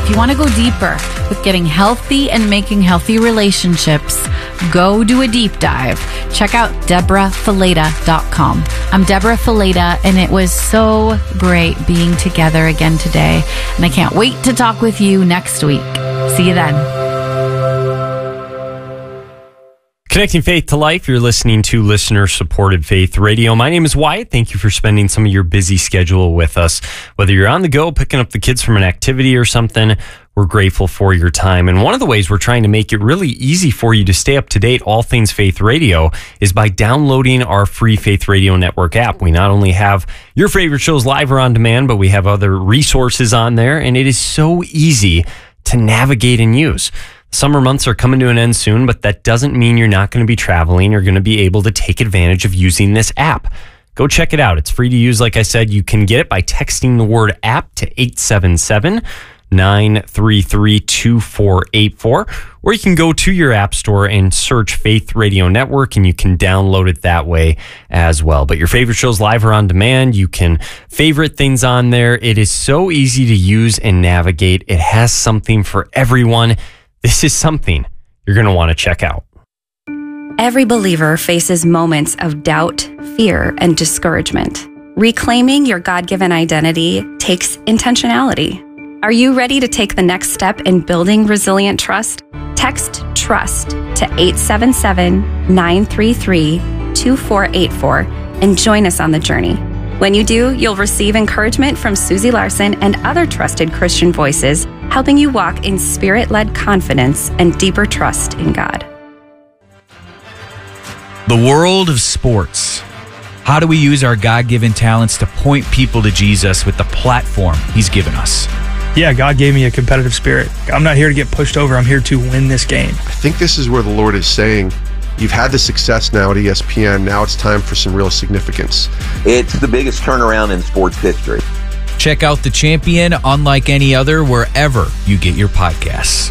if you want to go deeper with getting healthy and making healthy relationships, go do a deep dive. Check out DeborahFileta.com. I'm Deborah Fileta, and it was so great being together again today. And I can't wait to talk with you next week. See you then. Connecting faith to life, you're listening to listener-supported Faith Radio. My name is Wyatt. Thank you for spending some of your busy schedule with us. Whether you're on the go, picking up the kids from an activity or something, we're grateful for your time. And one of the ways we're trying to make it really easy for you to stay up to date, all things Faith Radio, is by downloading our free Faith Radio Network app. We not only have your favorite shows live or on demand, but we have other resources on there, and it is so easy to navigate and use. Summer months are coming to an end soon, but that doesn't mean you're not going to be traveling or going to be able to take advantage of using this app. Go check it out. It's free to use. Like I said, you can get it by texting the word app to 877-933-2484, or you can go to your app store and search Faith Radio Network, and you can download it that way as well. But your favorite shows live or on demand, you can favorite things on there. It is so easy to use and navigate. It has something for everyone. This is something you're going to want to check out. Every believer faces moments of doubt, fear, and discouragement. Reclaiming your God-given identity takes intentionality. Are you ready to take the next step in building resilient trust? Text TRUST to 877-933-2484 and join us on the journey. When you do, you'll receive encouragement from Susie Larson and other trusted Christian voices, helping you walk in spirit-led confidence and deeper trust in God. The world of sports. How do we use our God-given talents to point people to Jesus with the platform He's given us? Yeah, God gave me a competitive spirit. I'm not here to get pushed over. I'm here to win this game. I think this is where the Lord is saying, you've had the success now at ESPN. Now it's time for some real significance. It's the biggest turnaround in sports history. Check out The Champion, unlike any other, wherever you get your podcasts.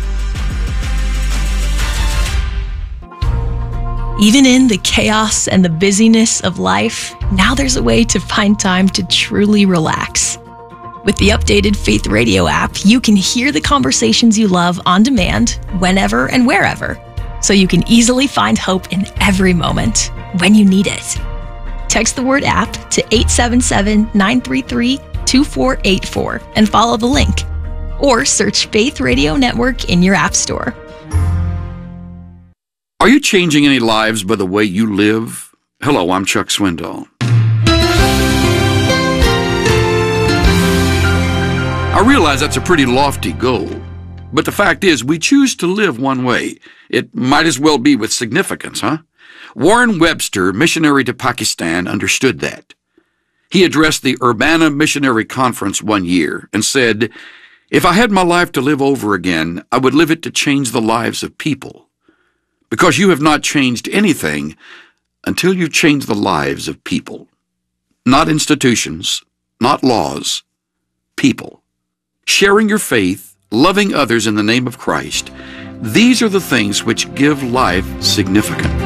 Even in the chaos and the busyness of life, now there's a way to find time to truly relax. With the updated Faith Radio app, you can hear the conversations you love on demand, whenever and wherever, so you can easily find hope in every moment when you need it. Text the word app to 877-933-2484 and follow the link. Or search Faith Radio Network in your app store. Are you changing any lives by the way you live? Hello, I'm Chuck Swindoll. I realize that's a pretty lofty goal, but the fact is we choose to live one way. It might as well be with significance, huh? Warren Webster, missionary to Pakistan, understood that. He addressed the Urbana Missionary Conference one year and said, "If I had my life to live over again, I would live it to change the lives of people. Because you have not changed anything until you change the lives of people. Not institutions, not laws, people. Sharing your faith, loving others in the name of Christ, these are the things which give life significance."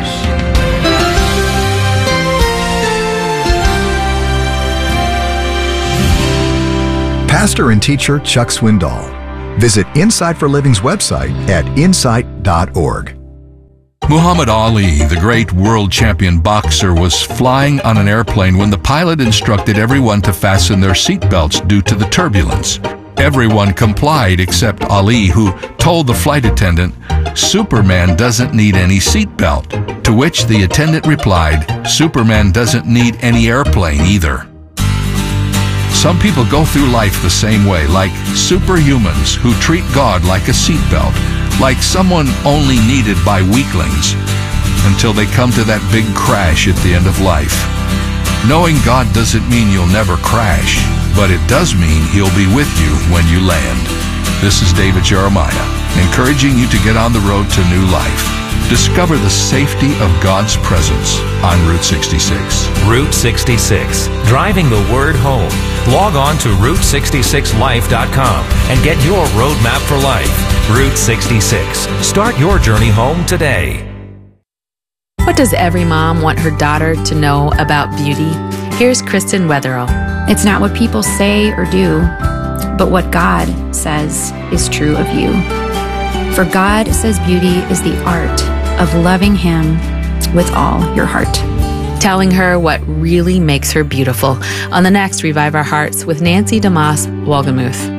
Pastor and teacher Chuck Swindoll. Visit Insight for Living's website at insight.org. Muhammad Ali, the great world champion boxer, was flying on an airplane when the pilot instructed everyone to fasten their seatbelts due to the turbulence. Everyone complied except Ali, who told the flight attendant, "Superman doesn't need any seatbelt," to which the attendant replied, "Superman doesn't need any airplane either." Some people go through life the same way, like superhumans who treat God like a seatbelt, like someone only needed by weaklings, until they come to that big crash at the end of life. Knowing God doesn't mean you'll never crash, but it does mean He'll be with you when you land. This is David Jeremiah, encouraging you to get on the road to new life. Discover the safety of God's presence on Route 66. Route 66, driving the word home. Log on to Route66Life.com and get your roadmap for life. Route 66. Start your journey home today. What does every mom want her daughter to know about beauty? Here's Kristen Wetherell. It's not what people say or do. but what God says is true of you. For God says beauty is the art of loving Him with all your heart. Telling her what really makes her beautiful on the next Revive Our Hearts with Nancy DeMoss Wolgemuth.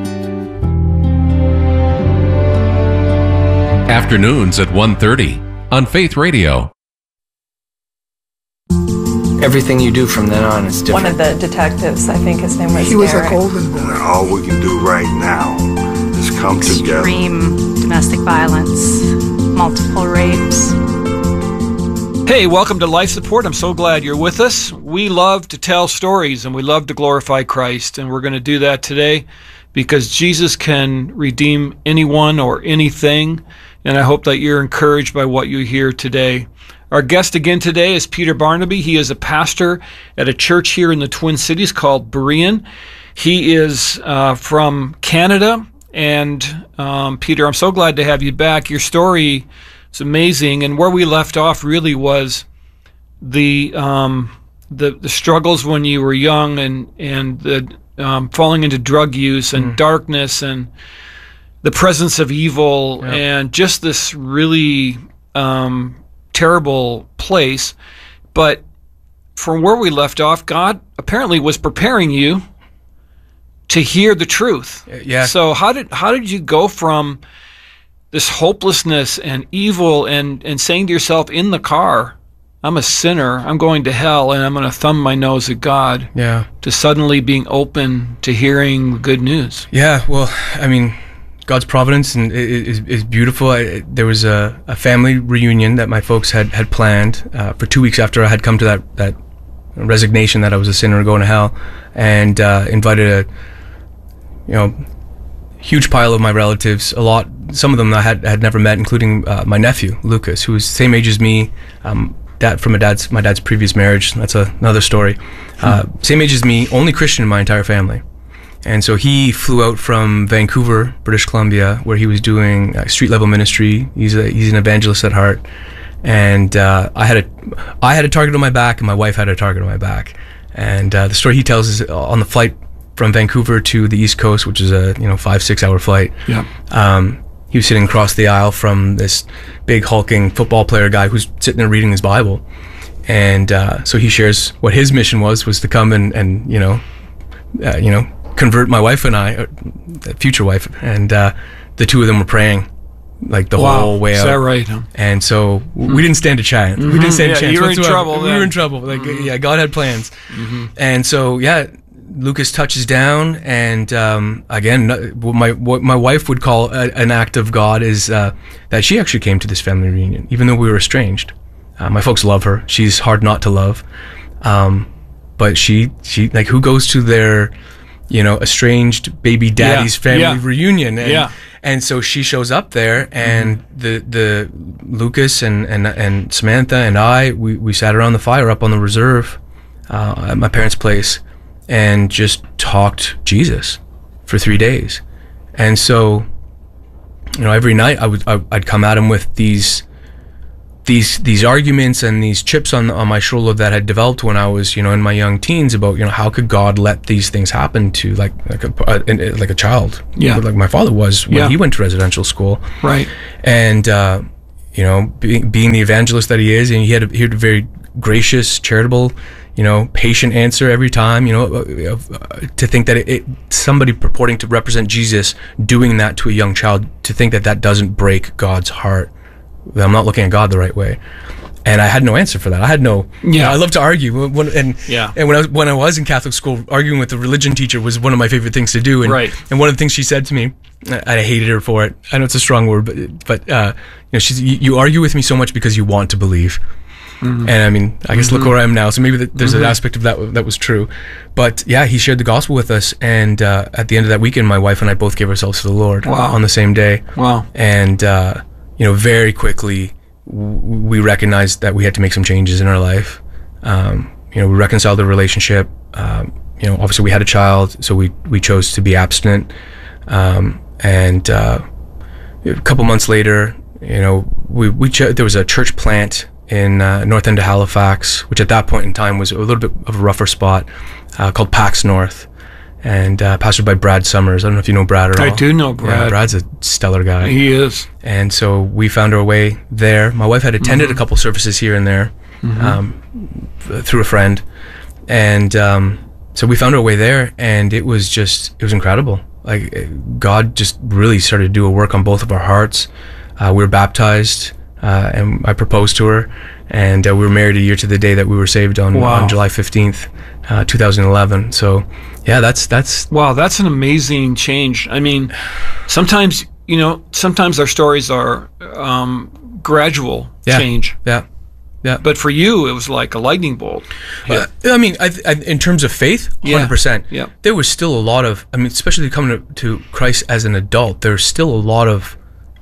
Afternoons at 1:30 on Faith Radio. Everything you do from then on is different. One of the detectives, I think his name was He was Derek. a golden boy. And all we can do right now is come together. Extreme domestic violence, multiple rapes. Hey, welcome to Life Support. I'm so glad you're with us. We love to tell stories and we love to glorify Christ, and we're going to do that today because Jesus can redeem anyone or anything, and I hope that you're encouraged by what you hear today. Our guest again today is Peter Barnaby. He is a pastor at a church here in the Twin Cities called Berean. He is from Canada, and Peter, I'm so glad to have you back. Your story is amazing, and where we left off really was the struggles when you were young, and the falling into drug use and darkness and the presence of evil, and just this really terrible place. But from where we left off, God apparently was preparing you to hear the truth. Yeah. So how did you go from this hopelessness and evil and saying to yourself in the car, I'm a sinner, I'm going to hell, and I'm going to thumb my nose at God, to suddenly being open to hearing good news? Yeah, well, I mean, God's providence and is beautiful. There was a family reunion that my folks had planned for 2 weeks after I had come to that resignation that I was a sinner going to hell, and invited a huge pile of my relatives. Some of them I had never met, including my nephew Lucas, who was the same age as me. From my dad's previous marriage. That's another story. Same age as me, only Christian in my entire family. And so he flew out from Vancouver, British Columbia, where he was doing street level ministry. He's an evangelist at heart. And I had a target on my back, and my wife had a target on my back. And the story he tells is on the flight from Vancouver to the East Coast, which is a 5-6 hour flight. Yeah. He was sitting across the aisle from this big hulking football player guy who's sitting there reading his Bible. And so he shares what his mission was to come and convert my wife and I, future wife, and the two of them were praying like the whole way out. Is that right? Huh? And so we didn't stand a chance. We didn't stand a chance. You were in trouble. We were in trouble. God had plans. And so Lucas touches down, and again, what my wife would call an act of God is that she actually came to this family reunion, even though we were estranged. My folks love her. She's hard not to love, but she like, who goes to their estranged baby daddy's family reunion, and so she shows up there, and the Lucas and Samantha and I we sat around the fire up on the reserve at my parents' place, and just talked Jesus for 3 days. And so, every night I'd come at him with these arguments and these chips on my shoulder that had developed when I was, in my young teens about, how could God let these things happen to like a child, like my father was when he went to residential school, right? And being the evangelist that he is, and he had a very gracious, charitable, patient answer every time, to think that somebody purporting to represent Jesus doing that to a young child, to think that doesn't break God's heart, that I'm not looking at God the right way. And I had no answer for that. I had no. I love to argue, and when I was in Catholic school, arguing with the religion teacher was one of my favorite things to do. And, and one of the things she said to me, I hated her for it. I know it's a strong word, but you argue with me so much because you want to believe. And I mean, I guess look where I am now. So maybe there's an aspect of that was true. But he shared the gospel with us, and at the end of that weekend, my wife and I both gave ourselves to the Lord on the same day. Wow! And very quickly we recognized that we had to make some changes in our life. We reconciled the relationship. Obviously we had a child, so we chose to be abstinent. And a couple months later, there was a church plant in north end of Halifax, which at that point in time was a little bit of a rougher spot, called Pax North. and pastored by Brad Summers. I don't know if you know Brad at all. I do know Brad. Yeah, Brad's a stellar guy. He is. And so we found our way there. My wife had attended a couple services here and there through a friend. And so we found our way there, and it was incredible. Like, God just really started to do a work on both of our hearts. We were baptized, and I proposed to her, and we were married a year to the day that we were saved on July 15th, 2011. So yeah, that's wow, that's an amazing change. I mean, sometimes our stories are gradual change. Yeah. But for you, it was like a lightning bolt. I mean, I in terms of faith, 100%. Yeah. There was still a lot of, I mean, especially coming to Christ as an adult, there's still a lot of,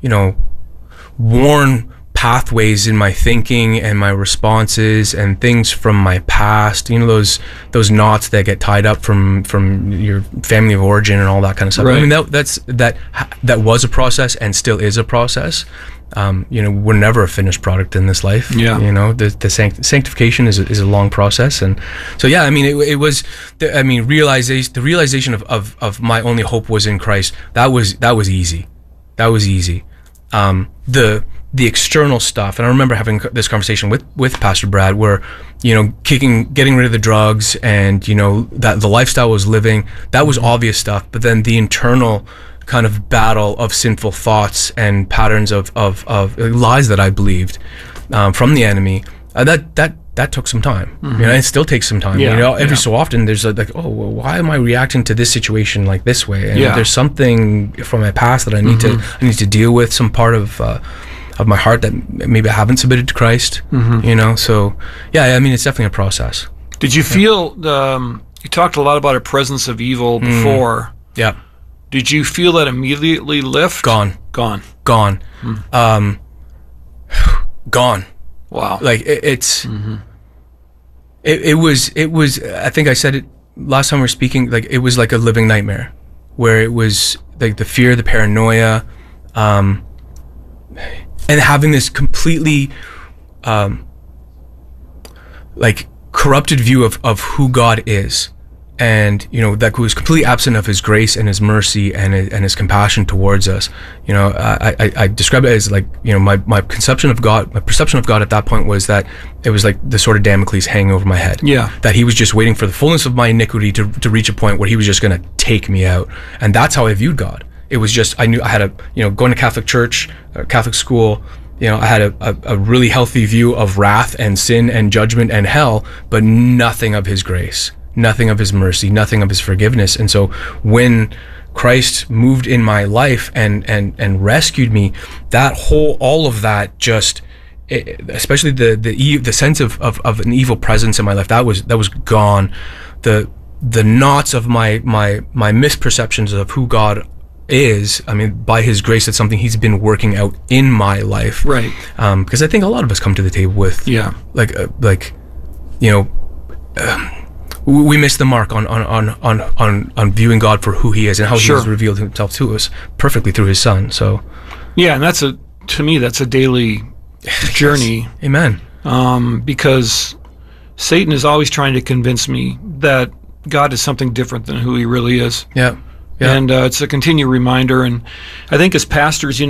worn pathways in my thinking and my responses and things from my past. Those knots that get tied up from your family of origin and all that kind of stuff. Right. I mean, that was a process and still is a process. We're never a finished product in this life. Yeah. The sanctification is a long process, and so yeah. I mean, it was. The realization of my only hope was in Christ. That was easy. That was easy. The external stuff, and I remember having this conversation with Pastor Brad, where getting rid of the drugs, and that the lifestyle I was living, that was obvious stuff. But then the internal kind of battle of sinful thoughts and patterns of lies that I believed from the enemy, that took some time. It still takes some time. Every so often there's like, oh, well, why am I reacting to this situation like this way? And there's something from my past that I need to deal with, some part of my heart that maybe I haven't submitted to Christ. So yeah, I mean, it's definitely a process. Did you feel you talked a lot about a presence of evil before? Yeah. Did you feel that immediately lift? Gone. Gone. Wow. Like it was, I think I said it last time we were speaking, like it was like a living nightmare, where it was like the fear, the paranoia, and having this completely like corrupted view of who God is. And that was completely absent of His grace and His mercy and His compassion towards us. I describe it as like my conception of God, my perception of God at that point was that it was like the sort of Damocles hanging over my head. Yeah. That He was just waiting for the fullness of my iniquity to reach a point where He was just going to take me out. And that's how I viewed God. It was just, I knew I had going to Catholic church, Catholic school. I had a really healthy view of wrath and sin and judgment and hell, but nothing of His grace. Nothing of His mercy, nothing of His forgiveness. And so when Christ moved in my life and rescued me, all of that just, especially the sense of an evil presence in my life, that was gone. The knots of my misperceptions of who God is, I mean, by His grace, it's something He's been working out in my life. Right. Because I think a lot of us come to the table with, we miss the mark on viewing God for who He is and how He has revealed Himself to us perfectly through His Son. So, yeah, and to me that's a daily journey. Yes. Amen. Because Satan is always trying to convince me that God is something different than who He really is. Yeah. And it's a continued reminder. And I think as pastors,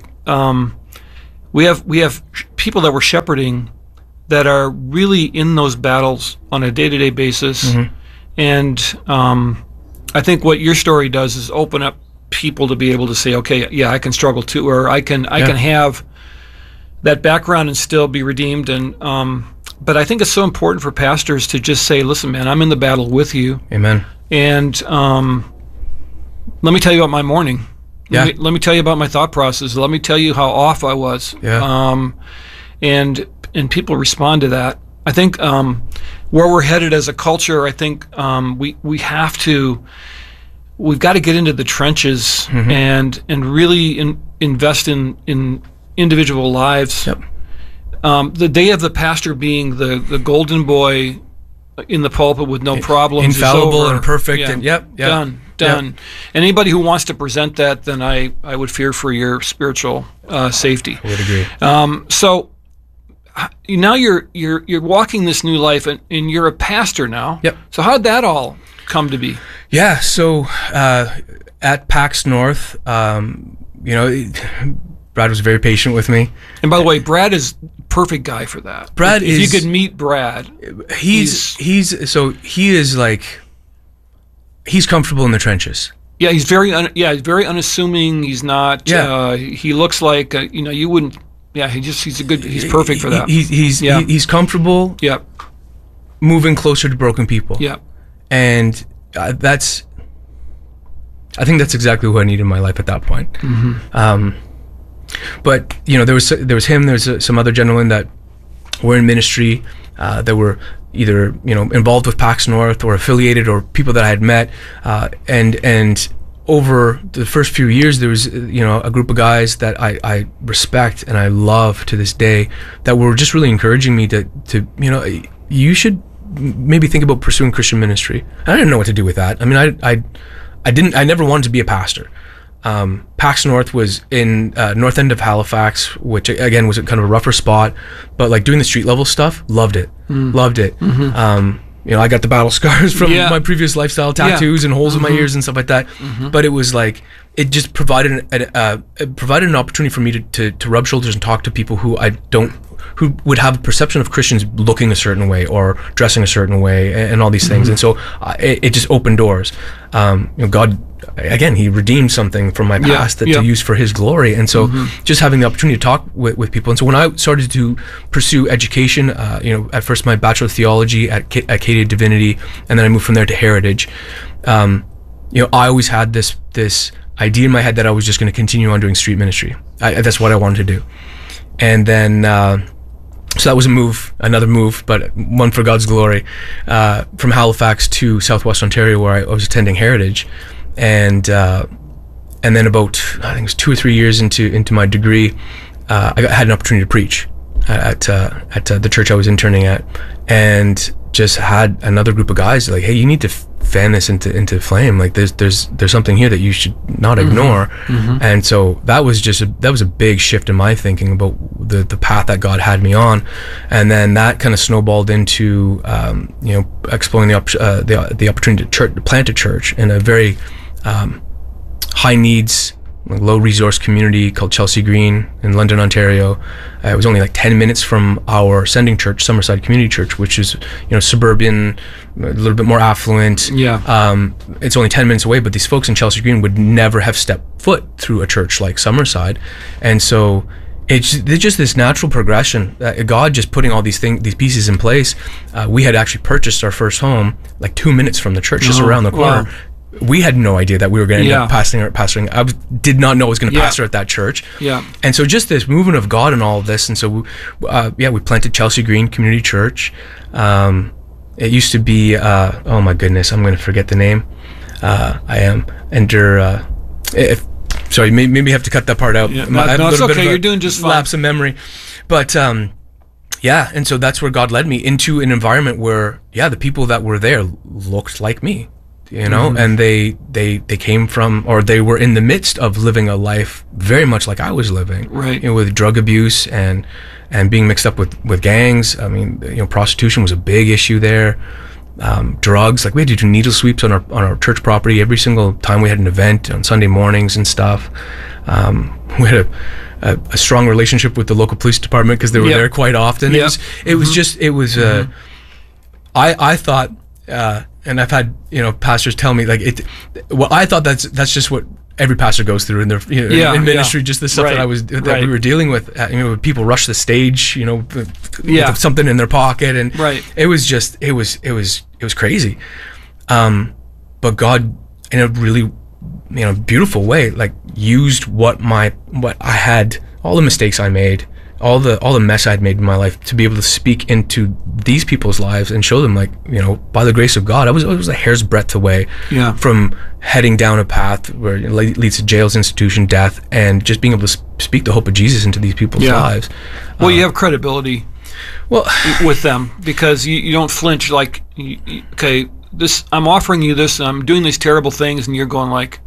we have people that we're shepherding that are really in those battles on a day-to-day basis. And I think what your story does is open up people to be able to say, okay, yeah, I can struggle too, or I can have that background and still be redeemed. And but I think it's so important for pastors to just say, listen, man, I'm in the battle with you. Amen. And let me tell you about my morning. Yeah. Let me tell you about my thought process. Let me tell you how off I was. Yeah. And people respond to that. I think where we're headed as a culture, I think we've got to get into the trenches and really invest in individual lives. Yep. The day of the pastor being the golden boy in the pulpit with no problems, infallible is over. And perfect, yeah. and done. Yep. Anybody who wants to present that, then I would fear for your spiritual safety. I would agree. So now you're walking this new life, and you're a pastor now. Yep. So how'd that all come to be? Yeah, so at PAX North, Brad was very patient with me. And by the way, Brad is perfect guy for that. Brad if you could meet Brad, he's comfortable in the trenches. Yeah, he's very unassuming. He's not. Yeah. He looks like you wouldn't. Yeah, he's perfect for that. He's comfortable. Yep. Moving closer to broken people. Yep. And I think that's exactly who I needed in my life at that point. Mm-hmm. But there was him. There's some other gentlemen that were in ministry that were either involved with PAX North or affiliated, or people that I had met, and over the first few years there was a group of guys that I respect and I love to this day that were just really encouraging me to you should maybe think about pursuing Christian ministry. And I didn't know what to do with that. I mean, I never wanted to be a pastor. PAX North was in north end of Halifax, which again was kind of a rougher spot, but like doing the street level stuff, loved it. Mm-hmm. I got the battle scars from my previous lifestyle, tattoos and holes in my ears and stuff like that. Mm-hmm. But it was like it just provided an opportunity for me to rub shoulders and talk to people who would have a perception of Christians looking a certain way or dressing a certain way and all these things. Mm-hmm. And so it just opened doors. God, again, he redeemed something from my past to use for his glory. And so just having the opportunity to talk with people. And so when I started to pursue education, at first my Bachelor of Theology at Acadia Divinity, and then I moved from there to Heritage. I always had this idea in my head that I was just going to continue on doing street ministry. That's what I wanted to do. And then so that was another move, but one for God's glory, from Halifax to Southwest Ontario, where I was attending Heritage, and then about, I think it was 2 or 3 years into my degree, I had an opportunity to preach at the church I was interning at, and just had another group of guys like, hey, you need to fan this into flame. Like there's something here that you should not ignore. Mm-hmm. And so that was a big shift in my thinking about the path that God had me on. And then that kind of snowballed into exploring the opportunity to plant a church in a very high needs, low resource community called Chelsea Green in London, Ontario. It was only like 10 minutes from our sending church, Summerside Community Church, which is suburban, a little bit more affluent. It's only 10 minutes away, but these folks in Chelsea Green would never have stepped foot through a church like Summerside. And so it's just this natural progression, God just putting all these pieces in place. We had actually purchased our first home like 2 minutes from the church, just around the corner. Wow. We had no idea that we were going to end up pastoring. I did not know I was going to pastor at that church. Yeah. And so just this movement of God and all of this. And so, we planted Chelsea Green Community Church. It used to be, oh my goodness, I'm going to forget the name. Sorry, maybe I have to cut that part out. Yeah. No, it's okay. You're doing just fine. Lapse of memory. But, and so that's where God led me into an environment where, the people that were there looked like me. And they came from, or they were in the midst of living a life very much like I was living, right? With drug abuse and being mixed up with gangs. I mean, prostitution was a big issue there. Drugs, like we had to do needle sweeps on our church property every single time we had an event on Sunday mornings and stuff. We had a strong relationship with the local police department because they were there quite often. I thought. And I've had pastors tell me like it. Well, I thought that's just what every pastor goes through in their in ministry. Just the stuff that we were dealing with. People rush the stage, with something in their pocket, and it was crazy. But God, in a really beautiful way, like used what I had, all the mistakes I made, all the mess I'd made in my life, to be able to speak into these people's lives and show them, like, by the grace of God, I was a hair's breadth away from heading down a path where it leads to jails, institution, death, and just being able to speak the hope of Jesus into these people's lives. Well, you have credibility with them because you don't flinch. Like, okay, I'm offering you this, and I'm doing these terrible things, and you're going like,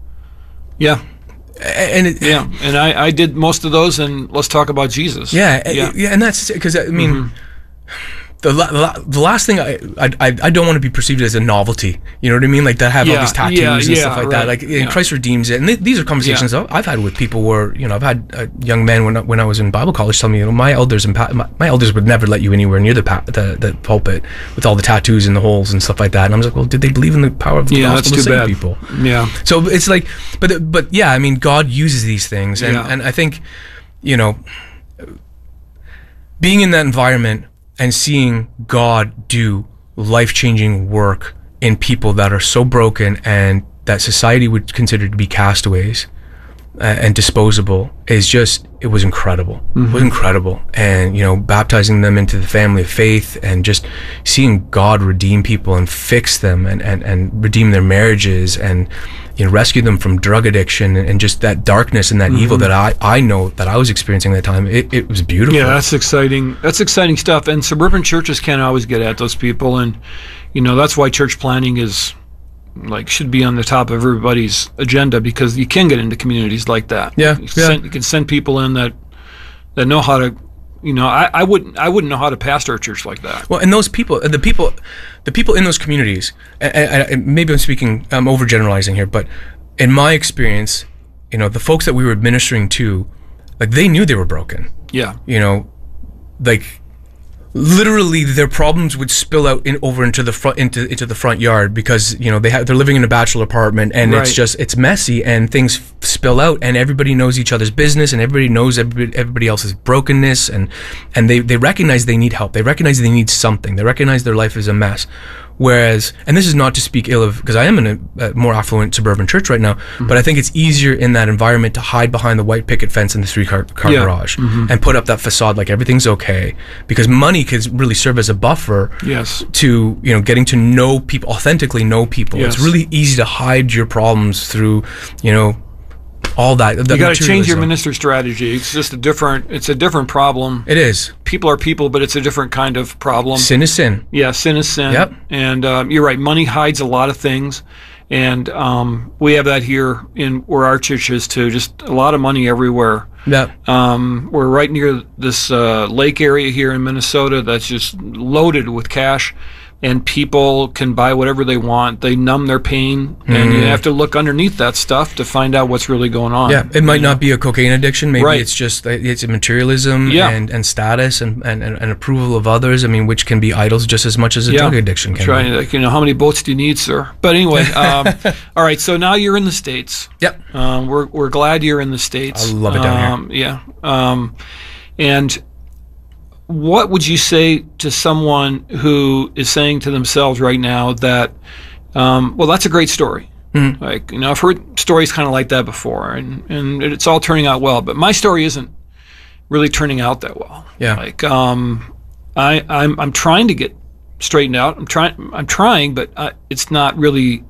and I did most of those, and let's talk about Jesus. And that's because I mean, the last thing I don't want to be perceived as a novelty. You know what I mean? Like, that have all these tattoos and stuff like that. Like, Christ redeems it. And these are conversations I've had with people where, you know, I've had young men when I was in Bible college tell me, you know, my elders would never let you anywhere near the pulpit with all the tattoos and the holes and stuff like that. And I was like, well, did they believe in the power of the gospel to save people? Yeah. So it's like, but yeah, I mean, God uses these things, and I think, you know, being in that environment and seeing God do life-changing work in people that are so broken and that society would consider to be castaways and disposable it was incredible. Mm-hmm. It was incredible. And, you know, baptizing them into the family of faith and just seeing God redeem people and fix them and redeem their marriages and, you know, rescue them from drug addiction and just that darkness and that evil that I know that I was experiencing at that time. It was beautiful. Yeah, that's exciting. That's exciting stuff. And suburban churches can't always get at those people. And, you know, that's why church planning should be on the top of everybody's agenda, because you can get into communities like that. Yeah. You can send people in that know how to, you know, I wouldn't know how to pastor a church like that. Well, and those people, the people in those communities, and maybe I'm overgeneralizing here, but in my experience, you know, the folks that we were ministering to, like, they knew they were broken. Yeah. You know, like, literally their problems would spill out over into the front yard, because, you know, they're living in a bachelor apartment, and it's messy, and things spill out, and everybody knows each other's business, and everybody knows everybody else's brokenness, and they recognize they need help. They recognize they need something. They recognize their life is a mess. Whereas, and this is not to speak ill of, because I am in a more affluent suburban church right now, but I think it's easier in that environment to hide behind the white picket fence in the three-car garage and put up that facade like everything's okay, because money could really serve as a buffer to, you know, getting to know people, authentically know people. It's really easy to hide your problems through, you know, all that. You got to change your minister strategy. It's just a different problem. It is. People are people, but it's a different kind of problem. Sin is sin. Yeah, sin is sin. Yep. And you're right. Money hides a lot of things, and we have that here in where our church is too. Just a lot of money everywhere. Yeah. We're right near this lake area here in Minnesota that's just loaded with cash. And people can buy whatever they want. They numb their pain, and you have to look underneath that stuff to find out what's really going on. Yeah, it might not be a cocaine addiction. Maybe it's just it's a materialism and status and approval of others. I mean, which can be idols just as much as a drug addiction can be. Like, you know, how many boats do you need, sir? But anyway, all right. So now you're in the States. Yep. We're glad you're in the States. I love it down here. Yeah. And what would you say to someone who is saying to themselves right now that, well, that's a great story. Mm-hmm. Like, you know, I've heard stories kind of like that before, and it's all turning out well, but my story isn't really turning out that well. Yeah. Like, I'm trying to get straightened out. I'm trying, but it's not really.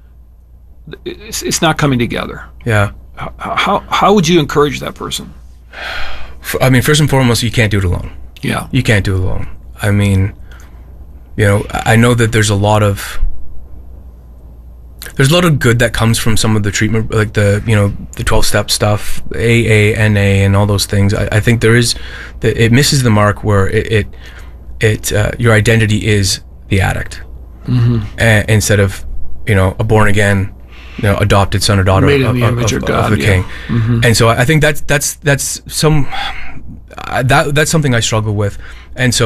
It's not coming together. Yeah. How would you encourage that person? I mean, first and foremost, you can't do it alone. Yeah. You can't do it alone. I mean, you know, I know that there's a lot of good that comes from some of the treatment, like the 12-step stuff, AA, NA, and all those things. I think it misses the mark where your identity is the addict, instead of, you know, a born again, you know, adopted son or daughter made in the image of God, the King. And so I think that's something I struggle with, and so